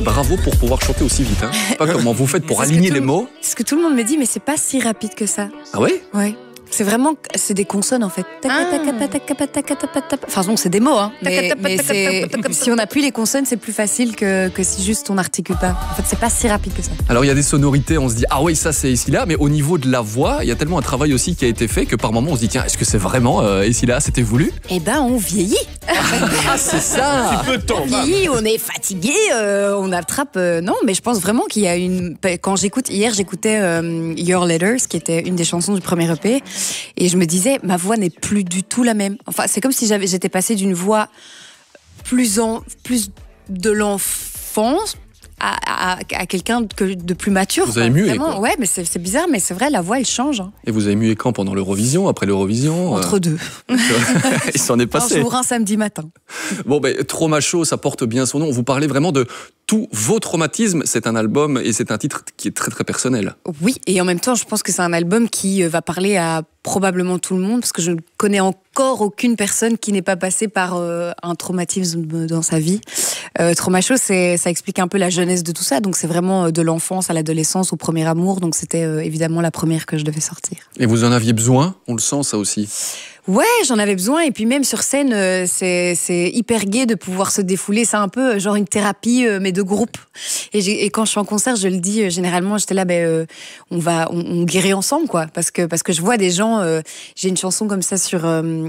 Bravo pour pouvoir chanter aussi vite. Hein. Je sais pas comment vous faites pour aligner les mots. C'est ce que tout le monde me dit, mais c'est pas si rapide que ça. Ah ouais? Ouais. C'est des consonnes en fait. Enfin bon, c'est des mots, hein. Mais si on appuie les consonnes, c'est plus facile que si juste on n'articule pas. En fait, c'est pas si rapide que ça. Alors il y a des sonorités, on se dit ah oui ça c'est ici là, mais au niveau de la voix, il y a tellement un travail aussi qui a été fait que par moment on se dit tiens est-ce que c'est vraiment ici là, c'était voulu? Eh ben on vieillit. Ah c'est ça. Un peu de temps. On vieillit, on est fatigué, on attrape. Non, mais je pense vraiment qu'il y a une. Quand j'écoutais Your Letters, qui était une des chansons du premier EP. Et je me disais, ma voix n'est plus du tout la même. Enfin, c'est comme si j'étais passée d'une voix plus de l'enfance à quelqu'un de plus mature. Vous avez mué, quoi. Ouais, mais c'est bizarre, mais c'est vrai, la voix, elle change. Hein. Et vous avez mué quand? Pendant l'Eurovision? Après l'Eurovision? Entre deux. Il s'en est passé. Un jour, un samedi matin. Bon, Trauma Show, ça porte bien son nom. Vous parlez vraiment de tous vos traumatismes. C'est un album et c'est un titre qui est très, très personnel. Oui, et en même temps, je pense que c'est un album qui va parler à probablement tout le monde, parce que je ne connais encore aucune personne qui n'ait pas passé par un traumatisme dans sa vie. Trauma Show, ça explique un peu la jeunesse de tout ça. Donc c'est vraiment de l'enfance à l'adolescence, au premier amour. Donc c'était évidemment la première que je devais sortir. Et vous en aviez besoin? On le sent, ça aussi. Ouais, j'en avais besoin. Et puis même sur scène, c'est hyper gai de pouvoir se défouler. C'est un peu genre une thérapie, mais de groupe. Et quand je suis en concert, je le dis généralement, j'étais là, on guérit ensemble, quoi. Parce que je vois des gens. J'ai une chanson comme ça sur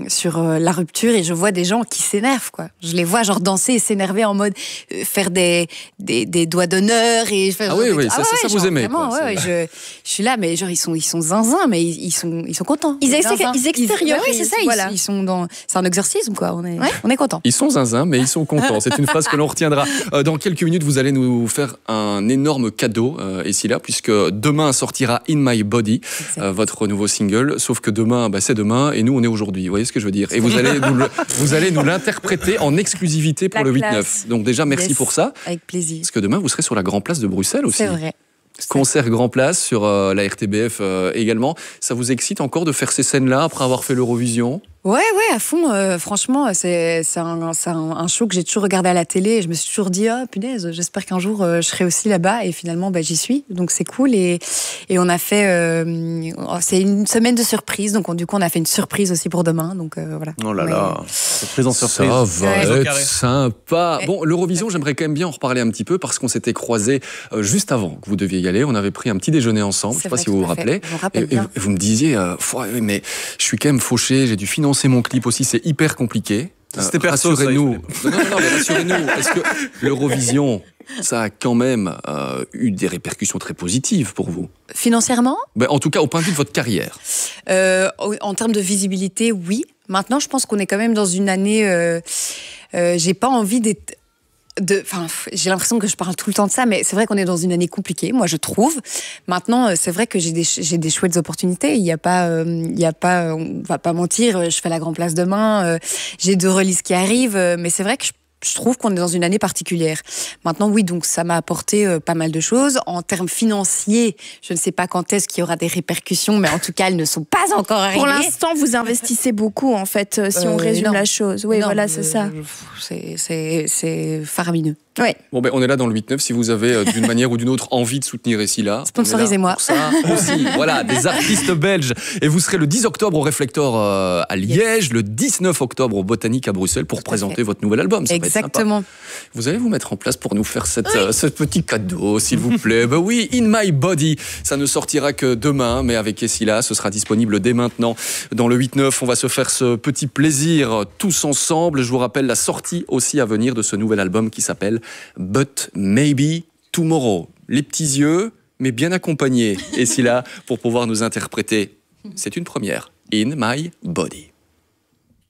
la rupture, et je vois des gens qui s'énervent, quoi. Je les vois genre danser et s'énerver en mode faire des doigts d'honneur et faire. Ah oui, ça vous aimez. Vraiment, quoi, ouais, je suis là, mais genre ils sont zinzins, mais ils sont contents. Ils extériorisent. C'est ça, voilà. ils sont dans. C'est un exorcisme, quoi. On est contents. Ils sont zinzins, mais ils sont contents. C'est une phrase que l'on retiendra. Dans quelques minutes, vous allez nous faire un énorme cadeau, ici là, puisque demain sortira In My Body, votre nouveau single. Sauf que demain, c'est demain, et nous, on est aujourd'hui. Vous voyez ce que je veux dire? Et vous allez nous l'interpréter en exclusivité pour le 8-9. Donc déjà, merci pour ça. Avec plaisir. Parce que demain, vous serez sur la Grand Place de Bruxelles aussi. C'est vrai. Concert Grand Place sur la RTBF également. Ça vous excite encore de faire ces scènes-là après avoir fait l'Eurovision? Ouais, à fond. Franchement, c'est un show que j'ai toujours regardé à la télé. Et je me suis toujours dit, punaise, j'espère qu'un jour je serai aussi là-bas. Et finalement, j'y suis. Donc c'est cool. Et on a fait. C'est une semaine de surprise. Donc du coup, on a fait une surprise aussi pour demain. Donc voilà. Oh là là, surprise en surprise. Ça va être carré. sympa. Bon, l'Eurovision, j'aimerais quand même bien en reparler un petit peu parce qu'on s'était croisés juste avant que vous deviez y aller. On avait pris un petit déjeuner ensemble. Je ne sais pas si vous vous rappelez. Et vous me disiez, mais je suis quand même fauché. J'ai dû financer mon clip aussi, c'est hyper compliqué. C'était perso, rassurez-nous. Non, mais rassurez-nous. Est-ce que l'Eurovision, ça a quand même eu des répercussions très positives pour vous? Financièrement? En tout cas, au point de vue de votre carrière. En termes de visibilité, oui. Maintenant, je pense qu'on est quand même dans une année. J'ai pas envie d'être. J'ai l'impression que je parle tout le temps de ça, mais c'est vrai qu'on est dans une année compliquée, moi je trouve. Maintenant, c'est vrai que j'ai des chouettes opportunités. Il y a pas, on va pas mentir. Je fais la Grand Place demain. J'ai 2 releases qui arrivent, mais c'est vrai que je trouve qu'on est dans une année particulière. Maintenant, oui, donc ça m'a apporté pas mal de choses. En termes financiers, je ne sais pas quand est-ce qu'il y aura des répercussions, mais en tout cas, elles ne sont pas encore arrivées. Pour l'instant, vous investissez beaucoup, en fait, si on résume la chose. Oui, voilà, c'est ça. C'est faramineux. Ouais. Bon, on est là dans le 8-9. Si vous avez d'une manière ou d'une autre envie de soutenir ici là, sponsorisez-moi. Ça aussi, voilà, des artistes belges. Et vous serez le 10 octobre au Réflector à Liège, le 19 octobre au Botanique à Bruxelles pour présenter votre nouvel album. Ça Exactement. va être sympa. Vous allez vous mettre en place pour nous faire ce petit cadeau, s'il vous plaît. Oui, In My Body. Ça ne sortira que demain, mais avec Essila, ce sera disponible dès maintenant. Dans le 8-9, on va se faire ce petit plaisir tous ensemble. Je vous rappelle la sortie aussi à venir de ce nouvel album qui s'appelle But Maybe Tomorrow. Les petits yeux, mais bien accompagnés. Essila, pour pouvoir nous interpréter. C'est une première. In My Body.